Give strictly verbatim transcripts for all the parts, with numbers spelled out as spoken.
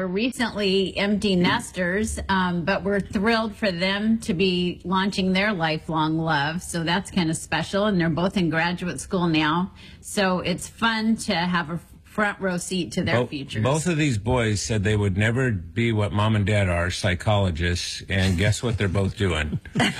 were recently empty nesters, um, but we're thrilled for them to be launching their lifelong love. So that's kind of special, and they're both in graduate school now. So it's fun to have a front row seat to their both, futures. Both of these boys said they would never be what mom and dad are, psychologists, and guess what they're both doing?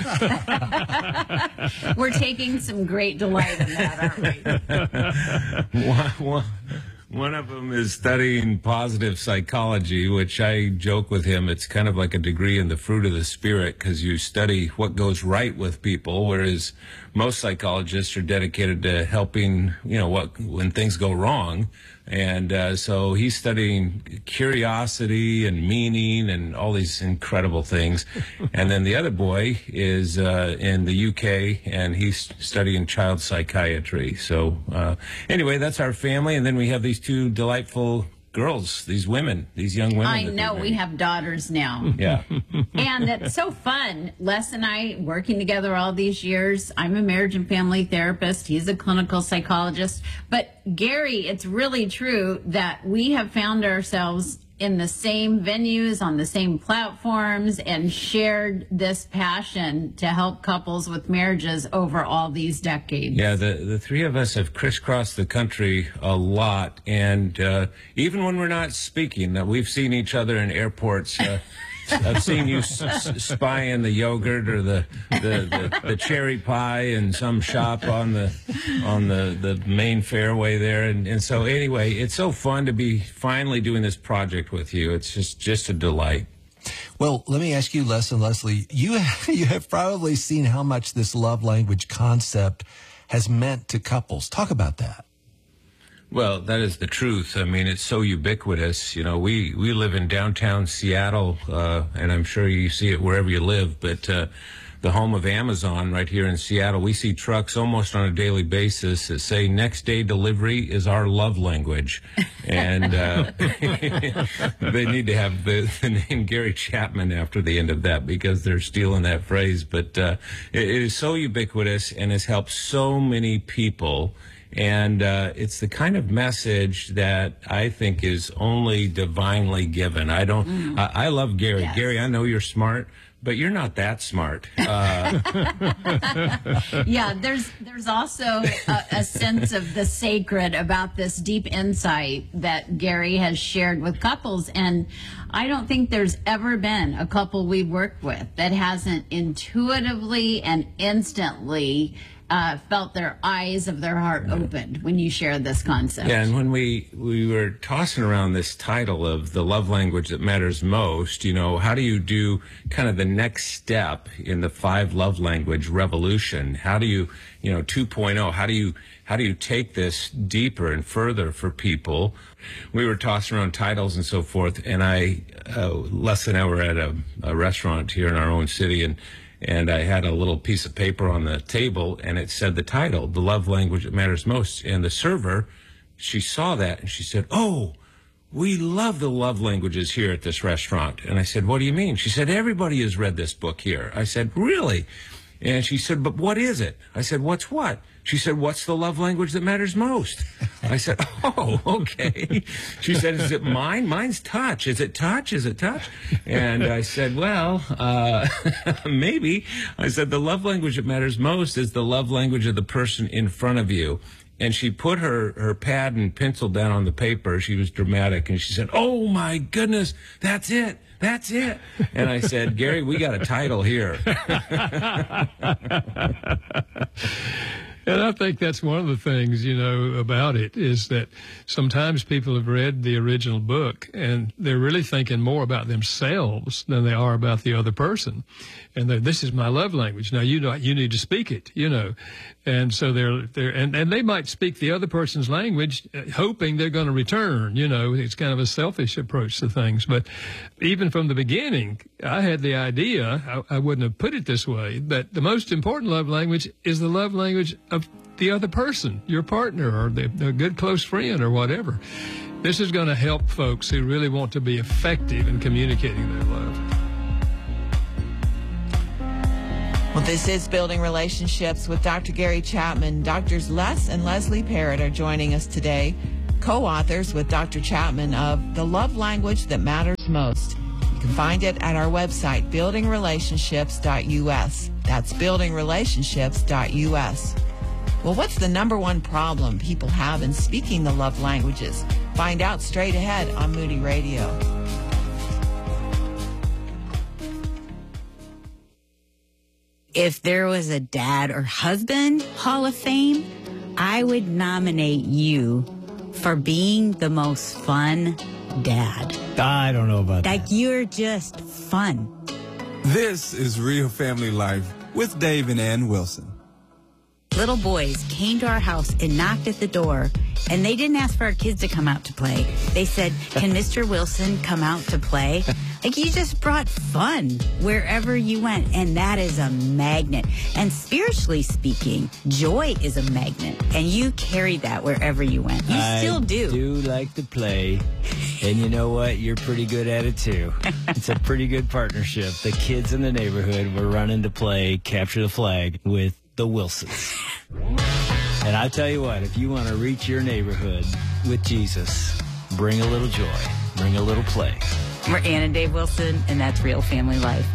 We're taking some great delight in that, aren't we? one, one, one of them is studying positive psychology, which I joke with him, it's kind of like a degree in the fruit of the spirit, because you study what goes right with people, whereas most psychologists are dedicated to helping, you know, what when things go wrong. And uh, so he's studying curiosity and meaning and all these incredible things. And then the other boy is uh, in the U K, and he's studying child psychiatry. So uh, anyway, that's our family. And then we have these two delightful girls, these women, these young women. I know, we have daughters now. Yeah. And it's so fun. Les and I working together all these years. I'm a marriage and family therapist. He's a clinical psychologist. But Gary, it's really true that we have found ourselves in the same venues, on the same platforms, and shared this passion to help couples with marriages over all these decades. Yeah, the, the three of us have crisscrossed the country a lot, and uh, even when we're not speaking, uh, we've seen each other in airports. Uh, I've seen you s s spying the yogurt or the the, the the cherry pie in some shop on the on the the main fairway there, and and so anyway, it's so fun to be finally doing this project with you. It's just just a delight. Well, let me ask you, Les and Leslie, you you have probably seen how much this love language concept has meant to couples. Talk about that. Well, that is the truth. I mean, it's so ubiquitous. You know, we, we live in downtown Seattle, uh, and I'm sure you see it wherever you live, but uh, the home of Amazon right here in Seattle, we see trucks almost on a daily basis that say next day delivery is our love language. And uh, they need to have the, the name Gary Chapman after the end of that, because they're stealing that phrase. But uh, it, it is so ubiquitous and has helped so many people. And uh, it's the kind of message that I think is only divinely given. I don't. Mm. I, I love Gary. Yes. Gary, I know you're smart, but you're not that smart. Uh, yeah, there's there's also a, a sense of the sacred about this deep insight that Gary has shared with couples, and I don't think there's ever been a couple we've worked with that hasn't intuitively and instantly Uh, felt their eyes of their heart opened when you shared this concept. Yeah, and when we, we were tossing around this title of the love language that matters most, you know, how do you do kind of the next step in the five love language revolution? How do you, you know, two point oh, how do you, how do you take this deeper and further for people? We were tossing around titles and so forth, and I, uh, Les and I were at a, a restaurant here in our own city, and And I had a little piece of paper on the table, and it said the title, The Love Language That Matters Most. And the server, she saw that, and she said, "Oh, we love the love languages here at this restaurant." And I said, "What do you mean?" She said, "Everybody has read this book here." I said, "Really?" And she said, "But what is it?" I said, "What's what?" She said, "What's the love language that matters most?" I said, "Oh, okay." She said, "Is it mine? Mine's touch. Is it touch? Is it touch?" And I said, "Well, uh, maybe." I said, "The love language that matters most is the love language of the person in front of you." And she put her, her pad and pencil down on the paper. She was dramatic, and she said, "Oh, my goodness, that's it. That's it." And I said, "Gary, we got a title here." And I think that's one of the things, you know, about it is that sometimes people have read the original book and they're really thinking more about themselves than they are about the other person. And this is my love language. Now, you know, you need to speak it, you know. And so they're, they're, and, and they might speak the other person's language, uh, hoping they're going to return, you know. It's kind of a selfish approach to things. But even from the beginning, I had the idea, I, I wouldn't have put it this way, but the most important love language is the love language of the other person, your partner or the, the good close friend or whatever. This is going to help folks who really want to be effective in communicating their love. Well, this is Building Relationships with Doctor Gary Chapman. Doctors Les and Leslie Parrott are joining us today. co-authors with Doctor Chapman of The Love Language That Matters Most. You can find it at our website, building relationships dot U S. That's building relationships dot U S. Well, what's the number one problem people have in speaking the love languages? Find out straight ahead on Moody Radio. If there was a dad or husband Hall of Fame, I would nominate you for being the most fun dad. I don't know about Like, that. you're just fun. This is Real Family Life with Dave and Ann Wilson. Little boys came to our house and knocked at the door, and they didn't ask for our kids to come out to play. They said, can Mister Wilson come out to play? Like, you just brought fun wherever you went, and that is a magnet. And spiritually speaking, joy is a magnet, and you carried that wherever you went. You I still do. do like to play, and you know what? You're pretty good at it, too. It's a pretty good partnership. The kids in the neighborhood were running to play Capture the Flag with the Wilsons. And I tell you what, if you want to reach your neighborhood with Jesus, bring a little joy, bring a little play. We're Ann and Dave Wilson, and that's Real Family Life.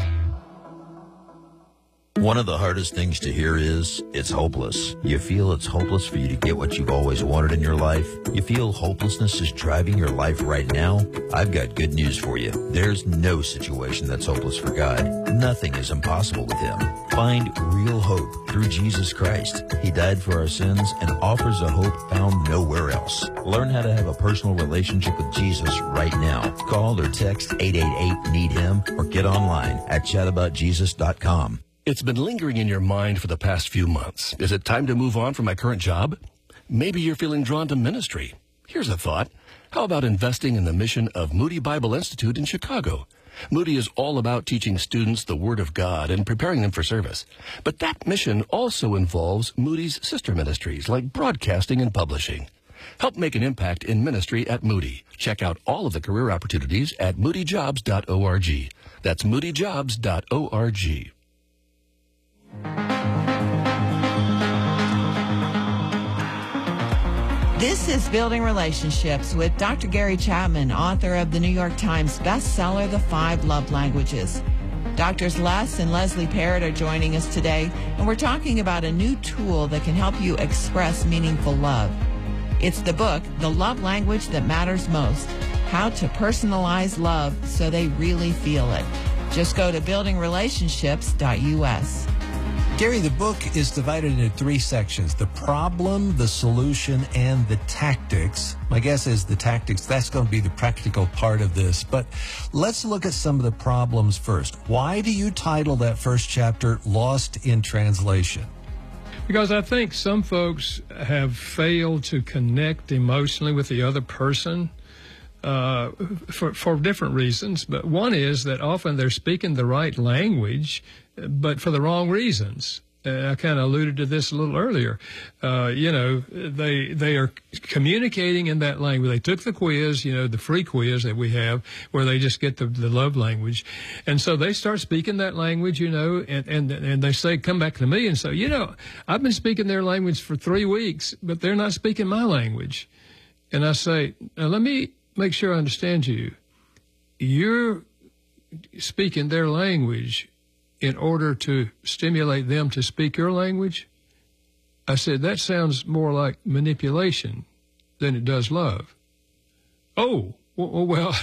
One of the hardest things to hear is, it's hopeless. You feel it's hopeless for you to get what you've always wanted in your life? You feel hopelessness is driving your life right now? I've got good news for you. There's no situation that's hopeless for God. Nothing is impossible with Him. Find real hope through Jesus Christ. He died for our sins and offers a hope found nowhere else. Learn how to have a personal relationship with Jesus right now. Call or text eight eight eight, need him or get online at chat about jesus dot com. It's been lingering in your mind for the past few months. Is it time to move on from my current job? Maybe you're feeling drawn to ministry. Here's a thought. How about investing in the mission of Moody Bible Institute in Chicago? Moody is all about teaching students the Word of God and preparing them for service. But that mission also involves Moody's sister ministries like broadcasting and publishing. Help make an impact in ministry at Moody. Check out all of the career opportunities at moody jobs dot org. That's moody jobs dot org. This is Building Relationships with Doctor Gary Chapman, author of the New York Times bestseller, The Five Love Languages. Doctors Les and Leslie Parrott are joining us today, and we're talking about a new tool that can help you express meaningful love. It's the book, The Love Language That Matters Most, How to Personalize Love So They Really Feel It. Just go to building relationships dot U S. Gary, the book is divided into three sections: the problem, the solution, and the tactics. My guess is the tactics, that's going to be the practical part of this. But let's look at some of the problems first. Why do you title that first chapter Lost in Translation? Because I think some folks have failed to connect emotionally with the other person uh, for, for different reasons. But one is that often they're speaking the right language, but for the wrong reasons. Uh, I kind of alluded to this a little earlier. Uh, you know, they they are communicating in that language. They took the quiz, you know, the free quiz that we have, where they just get the, the love language. And so they start speaking that language, you know, and, and, and they say, come back to me and say, you know, I've been speaking their language for three weeks, but they're not speaking my language. And I say, now let me make sure I understand you. You're speaking their language in order to stimulate them to speak your language? I said, that sounds more like manipulation than it does love. Oh, well,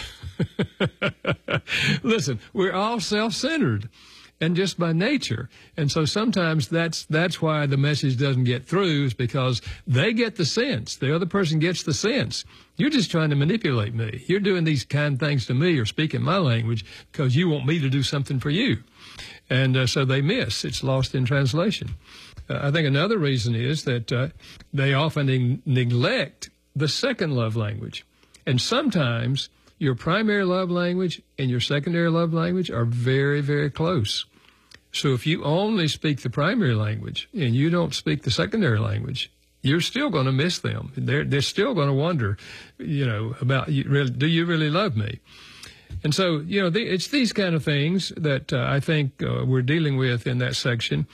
listen, we're all self-centered and just by nature. And so sometimes that's that's why the message doesn't get through, is because they get the sense. The other person gets the sense. You're just trying to manipulate me. You're doing these kind things to me or speaking my language because you want me to do something for you. And uh, so they miss. It's lost in translation. Uh, I think another reason is that uh, they often neg- neglect the second love language. And sometimes your primary love language and your secondary love language are very, very close. So if you only speak the primary language and you don't speak the secondary language, you're still going to miss them. They're, they're still going to wonder, you know, about, you really, do you really love me? And so, you know, the, it's these kind of things that uh, I think uh, we're dealing with in that section.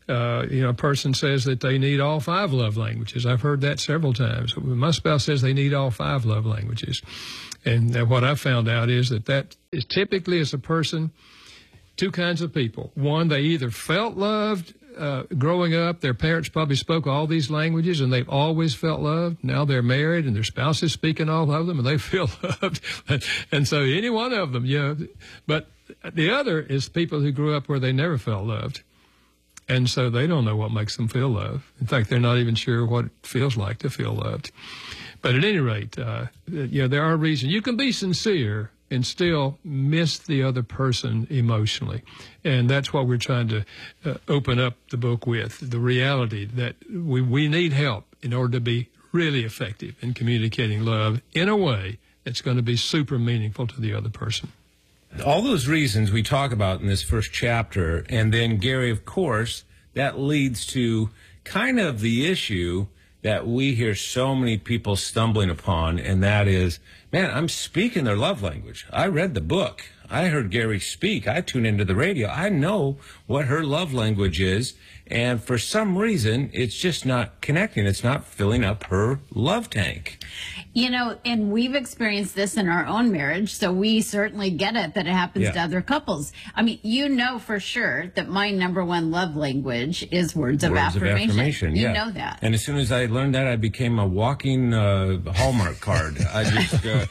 Uh, you know, a person says that they need all five love languages. I've heard that several times. My spouse says they need all five love languages. And uh, what I found out is that that is typically as a person, two kinds of people. One, they either felt loved uh, growing up. Their parents probably spoke all these languages and they've always felt loved. Now they're married and their spouse is speaking all of them and they feel loved. And so any one of them, you know. But the other is people who grew up where they never felt loved. And so they don't know what makes them feel loved. In fact, they're not even sure what it feels like to feel loved. But at any rate, uh, you know, there are reasons. You can be sincere and still miss the other person emotionally. And that's what we're trying to uh, open up the book with, the reality that we, we need help in order to be really effective in communicating love in a way that's going to be super meaningful to the other person. All those reasons we talk about in this first chapter, and then, Gary, of course, that leads to kind of the issue that we hear so many people stumbling upon, and that is, man, I'm speaking their love language. I read the book. I heard Gary speak. I tune into the radio. I know what her love language is, and for some reason, it's just not connecting. It's not filling up her love tank. You know, and we've experienced this in our own marriage, so we certainly get it that it happens Yeah. to other couples. I mean, you know for sure that my number one love language is words of Words affirmation. of affirmation, You yeah. know that. And as soon as I learned that, I became a walking uh, Hallmark card. I just, uh,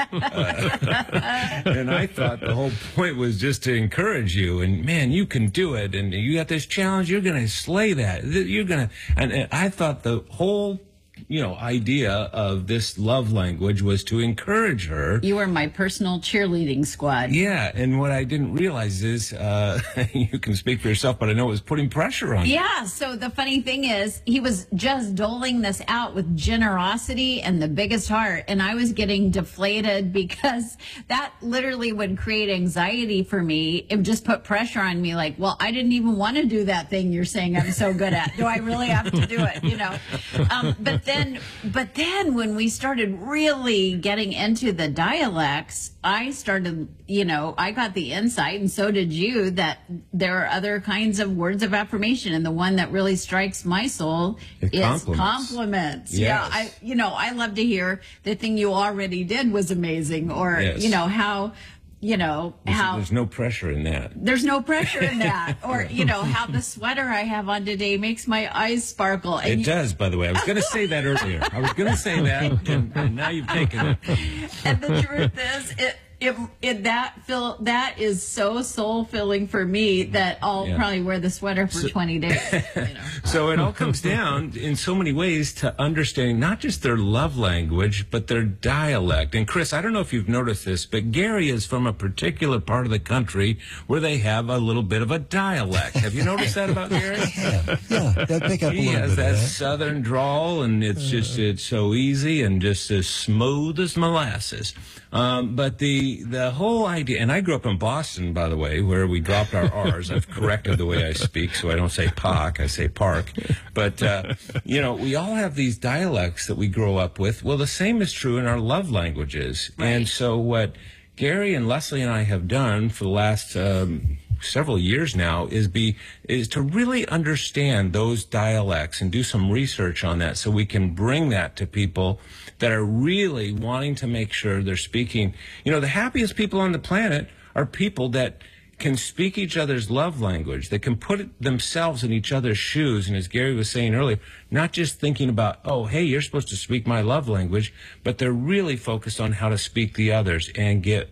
uh, and I thought the whole point was just to encourage you. And man, you can do it. And you got this challenge. You're going to slay that. You're going to. And, and I thought the whole, you know, idea of this love language was to encourage her. You were my personal cheerleading squad. Yeah, and what I didn't realize is, uh, you can speak for yourself, but I know it was putting pressure on you. Yeah, so the funny thing is, he was just doling this out with generosity and the biggest heart, and I was getting deflated because that literally would create anxiety for me. It would just put pressure on me, like, well, I didn't even want to do that thing you're saying I'm so good at. Do I really have to do it, you know? Um, but then, but then when we started really getting into the dialects, I started, you know, I got the insight, and so did you, that there are other kinds of words of affirmation, and the one that really strikes my soul It's is compliments. compliments. Yes. Yeah, I, you know, I love to hear the thing you already did was amazing, or Yes. you know how, you know There's, how. there's no pressure in that. There's no pressure in that. Or, you know, how the sweater I have on today makes my eyes sparkle. And It you- does, by the way. I was going to say that earlier. I was going to say that, and, and now you've taken it. And the truth is, it, it, it that feel that is so soul filling for me that I'll Yeah. probably wear the sweater for twenty days. You know. So it all comes down in so many ways to understanding not just their love language, but their dialect. And Chris, I don't know if you've noticed this, but Gary is from a particular part of the country where they have a little bit of a dialect. Have you noticed that about Gary? Yeah, yeah, that pick up a He little has bit that of that. southern drawl, and it's just it's so easy and just as smooth as molasses. Um, but the the whole idea, and I grew up in Boston, by the way, where we dropped our R's. I've corrected the way I speak, so I don't say Pock, I say Park. But, uh, you know, we all have these dialects that we grow up with. Well, the same is true in our love languages. And so what Gary and Leslie and I have done for the last um, several years now is be is to really understand those dialects and do some research on that so we can bring that to people that are really wanting to make sure they're speaking. You know, the happiest people on the planet are people that can speak each other's love language, that can put it, themselves in each other's shoes. And as Gary was saying earlier, not just thinking about, oh, hey, you're supposed to speak my love language, but they're really focused on how to speak the others and get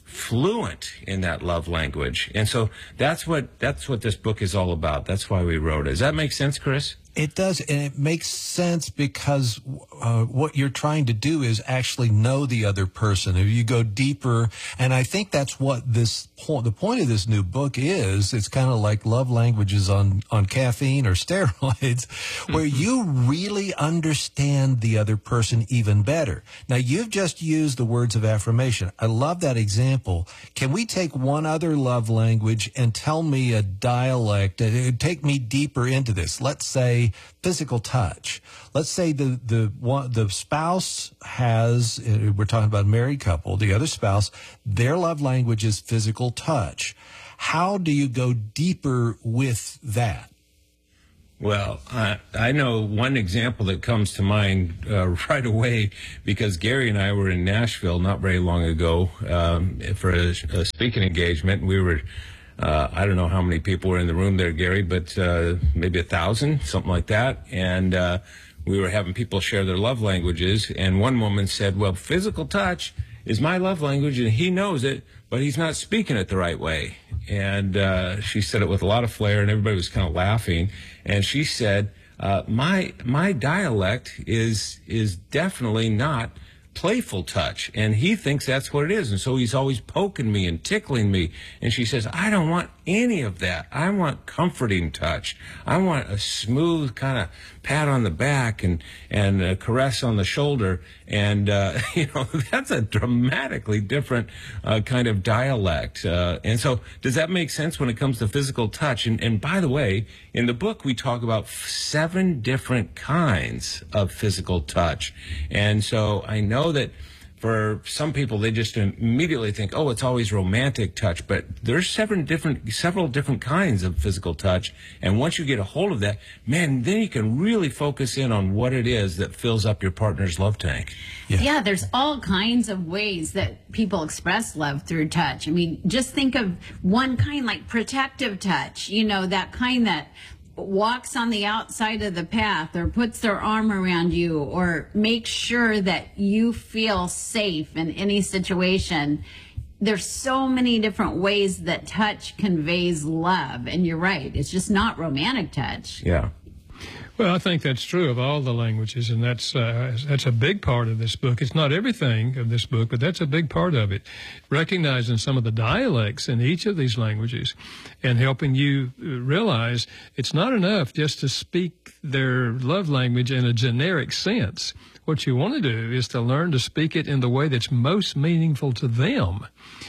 fluent in that love language. And so that's what that's what this book is all about. That's why we wrote it. Does that make sense, Chris? It does, and it makes sense because uh, what you're trying to do is actually know the other person. If you go deeper, and I think that's what this point, the point of this new book is. It's kind of like love languages on on caffeine or steroids, where you really understand the other person even better. Now, you've just used the words of affirmation. I love that example. Can we take one other love language and tell me a dialect? Uh, Take me deeper into this. Let's say physical touch. Let's say the the one the spouse has, uh, we're talking about a married couple, the other spouse, their love language is physical touch. How do you go deeper with that? Well, uh, I know one example that comes to mind uh, right away, because Gary and I were in Nashville not very long ago um, for a, a speaking engagement. We were, uh, I don't know how many people were in the room there, Gary, but uh, maybe a thousand, something like that. And uh, we were having people share their love languages. And one woman said, well, physical touch is my love language, and he knows it, but he's not speaking it the right way. And uh, she said it with a lot of flair, and everybody was kind of laughing. And she said, uh, my my dialect is is definitely not playful touch, and he thinks that's what it is, and so he's always poking me and tickling me. And she says, I don't want any of that. I want comforting touch. I want a smooth kind of pat on the back and and a caress on the shoulder. And uh, you know, that's a dramatically different uh, kind of dialect. Uh, and so, does that make sense when it comes to physical touch? And and by the way, in the book we talk about seven different kinds of physical touch. And so I know that for some people, they just immediately think, oh, it's always romantic touch. But there's seven different, several different kinds of physical touch. And once you get a hold of that, man, then you can really focus in on what it is that fills up your partner's love tank. Yeah. yeah, there's all kinds of ways that people express love through touch. I mean, just think of one kind, like protective touch, you know, that kind that walks on the outside of the path or puts their arm around you or makes sure that you feel safe in any situation. There's so many different ways that touch conveys love. And you're right, it's just not romantic touch. Yeah. Well, I think that's true of all the languages, and that's uh, that's a big part of this book. It's not everything of this book, but that's a big part of it. Recognizing some of the dialects in each of these languages and helping you realize it's not enough just to speak their love language in a generic sense. What you want to do is to learn to speak it in the way that's most meaningful to them.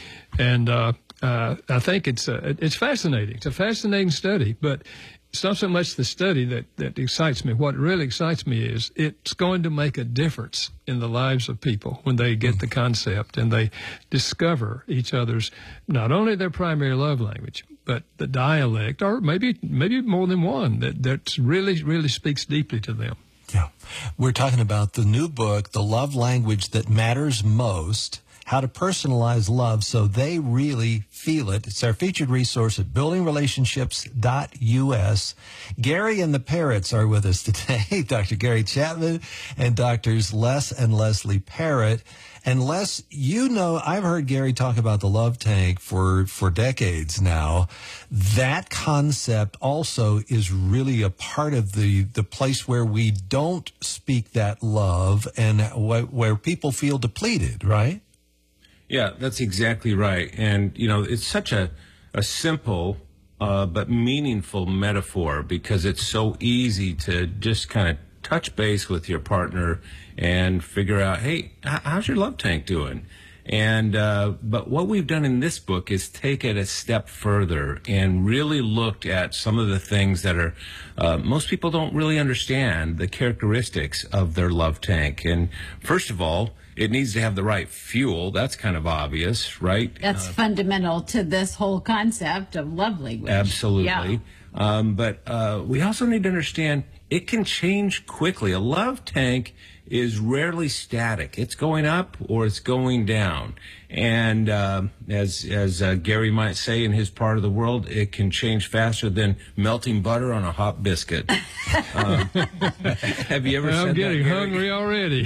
And uh, uh, I think it's uh, it's fascinating. It's a fascinating study, but it's not so much the study that, that excites me. What really excites me is it's going to make a difference in the lives of people when they get the concept and they discover each other's, not only their primary love language, but the dialect, or maybe maybe more than one, that that really, really speaks deeply to them. Yeah. We're talking about the new book, The Love Language That Matters Most, How to Personalize Love So They Really Feel It. It's our featured resource at building relationships dot U S. Gary and the Parrots are with us today, Doctor Gary Chapman and Doctors Les and Leslie Parrott. And Les, you know, I've heard Gary talk about the love tank for, for decades now. That concept also is really a part of the, the place where we don't speak that love and wh- where people feel depleted, right? Yeah, that's exactly right. And, you know, it's such a, a simple uh, but meaningful metaphor, because it's so easy to just kind of touch base with your partner and figure out, hey, how's your love tank doing? And uh, but what we've done in this book is take it a step further and really looked at some of the things that are uh, most people don't really understand, the characteristics of their love tank. And first of all, it needs to have the right fuel. That's kind of obvious, right? That's uh, fundamental to this whole concept of love language. Absolutely. Yeah. Um, but uh, we also need to understand it can change quickly. A love tank is rarely static. It's going up or it's going down. And uh, as as uh, Gary might say in his part of the world, it can change faster than melting butter on a hot biscuit. um, have you ever I'm said I'm getting that, hungry already.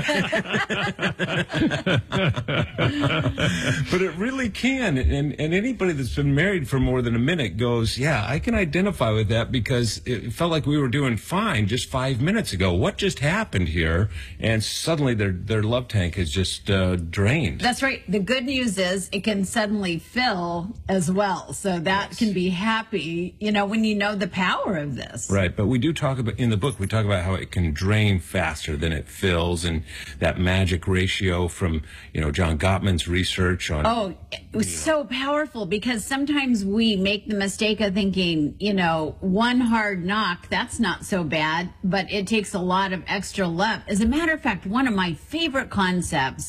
But it really can. And, and anybody that's been married for more than a minute goes, yeah, I can identify with that, because it felt like we were doing fine just five minutes ago. What just happened here? And suddenly their, their love tank is just uh, drained. That's right. The good news is it can suddenly fill as well. So that yes. can be happy, you know, when you know the power of this. Right. But we do talk about, in the book, we talk about how it can drain faster than it fills, and that magic ratio from, you know, John Gottman's research on. Oh, it was so powerful, because sometimes we make the mistake of thinking, you know, one hard knock, that's not so bad, but it takes a lot of extra love. As a matter of fact, one of my favorite concepts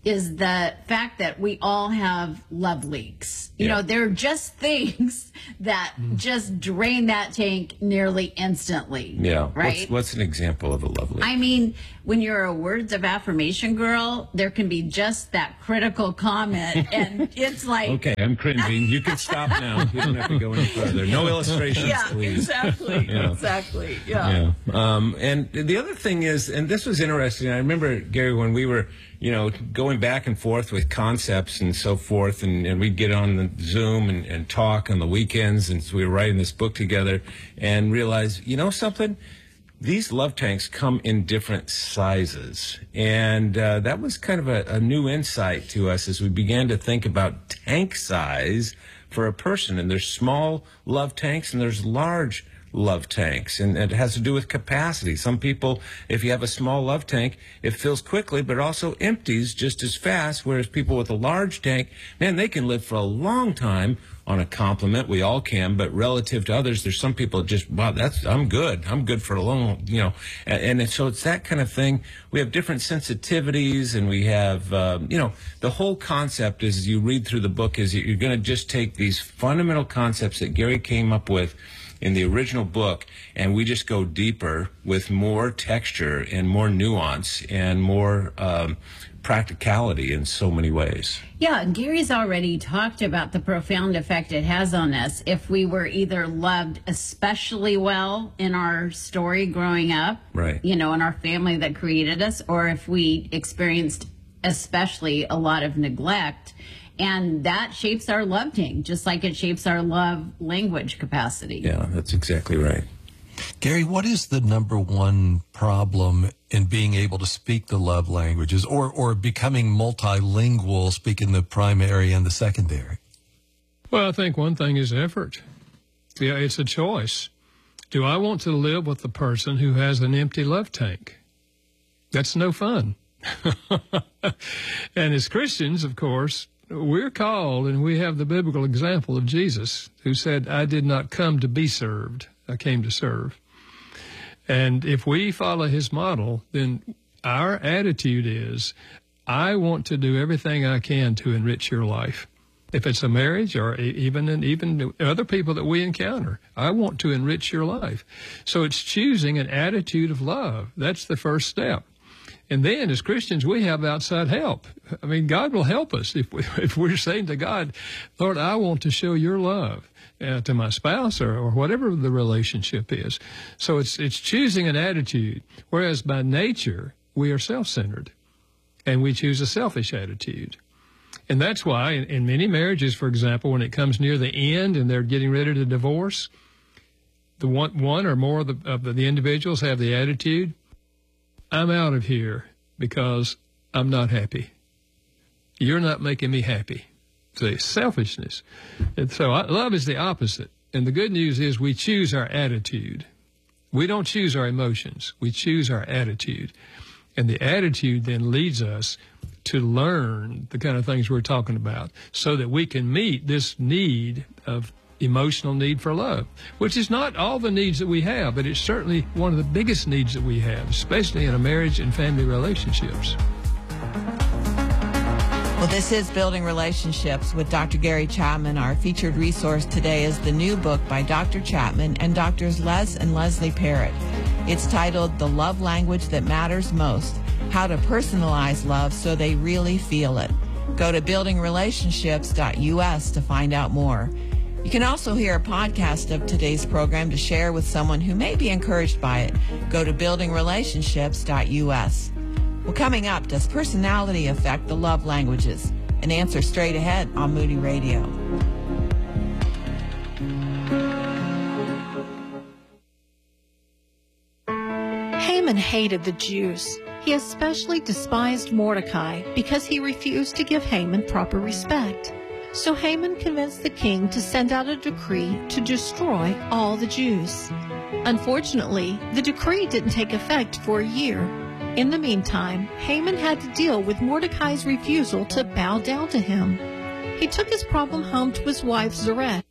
is the fact that we all have love leaks. You Yeah. know, they're just things that just drain that tank nearly instantly. Yeah. Right? What's, what's an example of a love leak? I mean, when you're a words of affirmation girl, there can be just that critical comment, and it's like, Okay, I'm cringing. You can stop now. You don't have to go any further. No illustrations, yeah, please. exactly, Yeah. exactly, yeah. Yeah. Um, and the other thing is, and this was interesting, I remember, Gary, when we were, you know, going back and forth with concepts and so forth, and, and we'd get on the Zoom and, and talk on the weekends, and so we were writing this book together, and realized, you know something? These love tanks come in different sizes. And uh, that was kind of a, a new insight to us as we began to think about tank size for a person. And there's small love tanks and there's large love tanks, and it has to do with capacity. Some people, if you have a small love tank, it fills quickly, but it also empties just as fast, whereas people with a large tank, man, they can live for a long time on a compliment. We all can, but relative to others, there's some people that just, wow, that's, I'm good. I'm good for a long, you know, and, and so it's that kind of thing. We have different sensitivities, and we have, um, you know, the whole concept is, as you read through the book, is you're going to just take these fundamental concepts that Gary came up with in the original book, and we just go deeper with more texture and more nuance and more um, practicality in so many ways. Yeah, Gary's already talked about the profound effect it has on us if we were either loved especially well in our story growing up, right, you know, in our family that created us, or if we experienced especially a lot of neglect. And that shapes our love tank, just like it shapes our love language capacity. Yeah, that's exactly right. Gary, what is the number one problem in being able to speak the love languages, or, or becoming multilingual, speaking the primary and the secondary? Well, I think one thing is effort. Yeah, it's a choice. Do I want to live with the person who has an empty love tank? That's no fun. And as Christians, of course, we're called, and we have the biblical example of Jesus, who said, I did not come to be served. I came to serve. And if we follow his model, then our attitude is, I want to do everything I can to enrich your life. If it's a marriage or even and even other people that we encounter, I want to enrich your life. So it's choosing an attitude of love. That's the first step. And then, as Christians, we have outside help. I mean, God will help us if, we, if we're saying to God, Lord, I want to show your love uh, to my spouse or, or whatever the relationship is. So it's it's choosing an attitude, whereas by nature, we are self-centered, and we choose a selfish attitude. And that's why in, in many marriages, for example, when it comes near the end and they're getting ready to divorce, the one, one or more of the, of the individuals have the attitude, I'm out of here because I'm not happy. You're not making me happy. See, selfishness. And so I, love is the opposite. And the good news is we choose our attitude. We don't choose our emotions. We choose our attitude. And the attitude then leads us to learn the kind of things we're talking about so that we can meet this need of emotional need for love, which is not all the needs that we have, but it's certainly one of the biggest needs that we have, especially in a marriage and family relationships. Well, this is Building Relationships with Doctor Gary Chapman. Our featured resource today is the new book by Doctor Chapman and Doctors Les and Leslie Parrott. It's titled The Love Language That Matters Most, How to Personalize Love So They Really Feel It. Go to building relationships dot U S to find out more. You can also hear a podcast of today's program to share with someone who may be encouraged by it. Go to building relationships dot U S. Well, coming up, does personality affect the love languages? An answer straight ahead on Moody Radio. Haman hated the Jews. He especially despised Mordecai because he refused to give Haman proper respect. So Haman convinced the king to send out a decree to destroy all the Jews. Unfortunately, the decree didn't take effect for a year. In the meantime, Haman had to deal with Mordecai's refusal to bow down to him. He took his problem home to his wife Zeresh